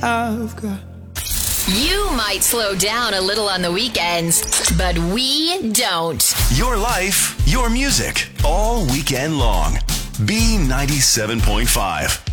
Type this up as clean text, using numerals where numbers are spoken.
I've got. You might slow down a little on the weekends, but we don't. Your life, your music, all weekend long. B97.5.